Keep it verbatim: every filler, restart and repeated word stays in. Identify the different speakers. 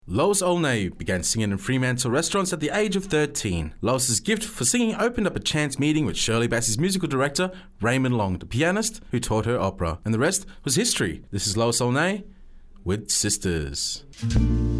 Speaker 1: Lois Olney began singing in Fremantle restaurants at the age of thirteen. Lois's gift for singing opened up a chance meeting with Shirley Bassey's musical director, Raymond Long, the pianist who taught her opera. And the rest was history. This is Lois Olney with Sisters.